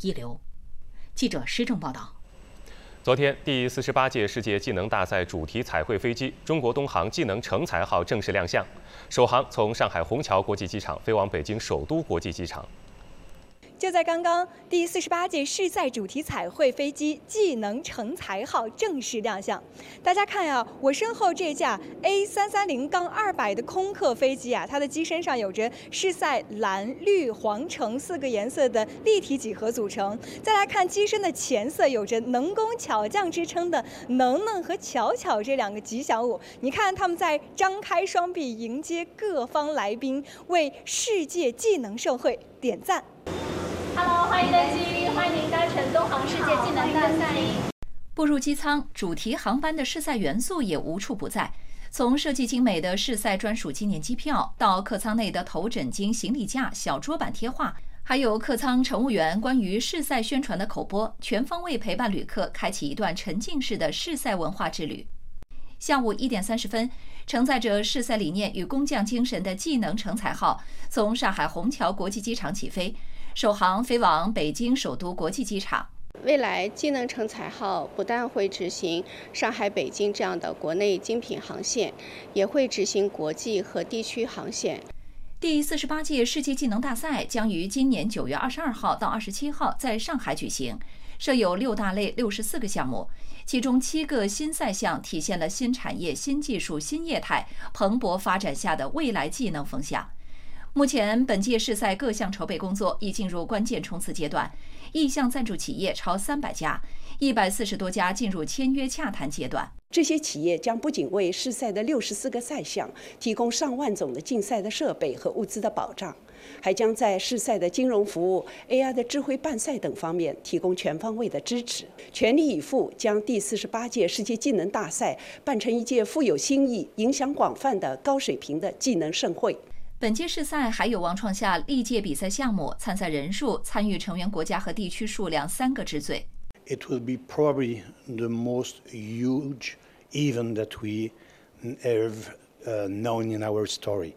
一流。记者施正报道。 昨天，第48届世界技能大赛主题彩绘飞机中国东航技能成才号正式亮相，首航从上海虹桥国际机场飞往北京首都国际机场。 就在刚刚，第48届世赛主题彩绘飞机技能成才号正式亮相。大家看呀，我身后这架 A330-200的空客飞机啊，它的机身上有着世赛蓝、绿、黄、橙4个颜色的立体几何组成。再来看机身的前色，有着能工巧匠之称的能能和巧巧这2个吉祥物。你看他们在张开双臂迎接各方来宾，为世界技能盛会点赞。 Hello， 欢迎登机，欢迎您搭乘东航世界技能大赛。 步入机舱，主题航班的试赛元素也无处不在。从设计精美的试赛专属纪念机票，到客舱内的头枕巾、行李架、小桌板贴画，还有客舱乘务员关于试赛宣传的口播，全方位陪伴旅客开启一段沉浸式的试赛文化之旅。下午1点30分，承载着试赛理念与工匠精神的技能成才号从上海虹桥国际机场起飞，首航飞往北京首都国际机场。 未来技能成才号不但会执行上海、北京这样的国内精品航线，也会执行国际和地区航线。 第48届世界技能大赛将于今年9月22号到27号在上海举行，设有6大类64个项目，其中7个新赛项体现了新产业、新技术、新业态蓬勃发展下的未来技能风向。目前，本届试赛各项筹备工作已进入关键冲刺阶段，意向赞助企业超300家，140多家进入签约洽谈阶段。 这些企业将不仅为试赛的64个赛项提供上万种的竞赛的设备和物资的保障，还将在试赛的金融服务、AI 的智慧办赛等方面提供全方位的支持，全力以赴将第48届世界技能大赛办成一届富有新意、影响广泛的高水平的技能盛会。 本届试赛还有望创下历届比赛项目、参赛人数、参与成员国家和地区数量3个之最。 It will be probably the most huge event that we have known in our story.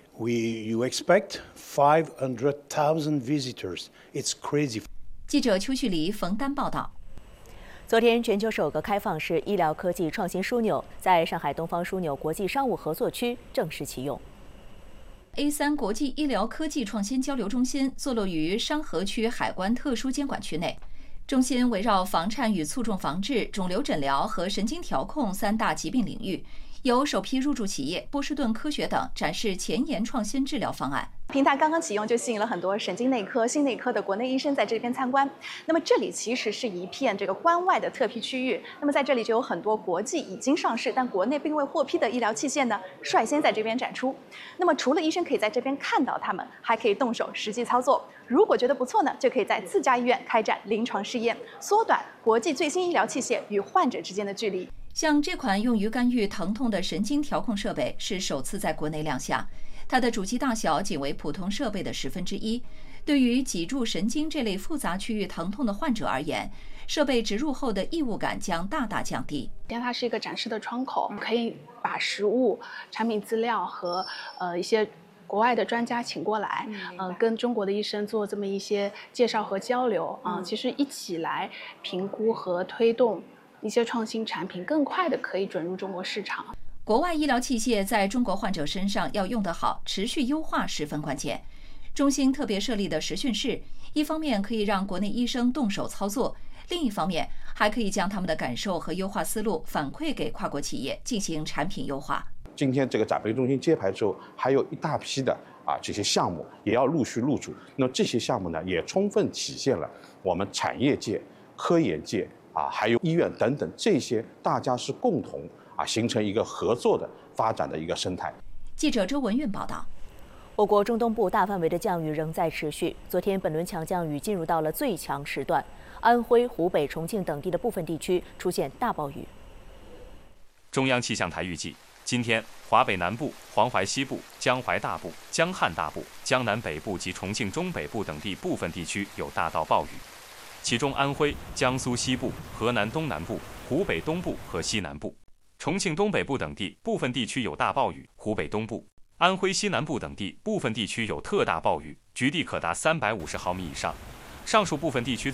You expect 500,000 visitors. It's crazy. 记者邱旭黎、冯丹报道。 昨天，全球首个开放式医疗科技创新枢纽在上海东方枢纽国际商务合作区正式启用。 A3 国际医疗科技创新交流中心坐落于商河区海关特殊监管区内。中心围绕房颤与卒中防治、肿瘤诊疗和神经调控3大疾病领域，由首批入驻企业波士顿科学等展示前沿创新治疗方案。 平台刚刚启用，就吸引了很多神经内科、心内科的国内医生在这边参观。那么这里其实是一片这个关外的特批区域。那么在这里就有很多国际已经上市但国内并未获批的医疗器械呢，率先在这边展出。那么除了医生可以在这边看到它们，还可以动手实际操作。如果觉得不错呢，就可以在自家医院开展临床试验，缩短国际最新医疗器械与患者之间的距离。 像这款用于干预疼痛的神经调控设备是首次在国内亮相，它的主机大小仅为普通设备的1/10。对于脊柱神经这类复杂区域疼痛的患者而言，设备植入后的异物感将大大降低。 它是一个展示的窗口，可以把实物、产品资料和一些国外的专家请过来，跟中国的医生做这么一些介绍和交流其实一起来评估和推动一些创新产品更快的可以准入中国市场。 国外医疗器械在中国患者身上要用得好，持续优化十分关键。中心特别设立的实训室，一方面可以让国内医生动手操作，另一方面还可以将他们的感受和优化思路反馈给跨国企业，进行产品优化。 今天这个展培中心揭牌之后，还有一大批的这些项目也要陆续入驻。那么这些项目呢，也充分体现了我们产业界、科研界还有医院等等这些大家是共同形成一个合作的发展的一个生态。 记者周文运报道。 我国中东部大范围的降雨仍在持续。昨天，本轮强降雨进入到了最强时段，安徽、湖北、重庆等地的部分地区出现大暴雨。 中央气象台预计，今天华北南部、黄淮西部、江淮大部、江汉大部、江南北部及重庆中北部等地部分地区有大到暴雨，其中安徽、江苏西部、河南东南部、湖北东部和西南部、重庆东北部等地部分地区有大暴雨，湖北东部、安徽西南部等地部分地区有特大暴雨，局地可达350毫米以上。上述部分地区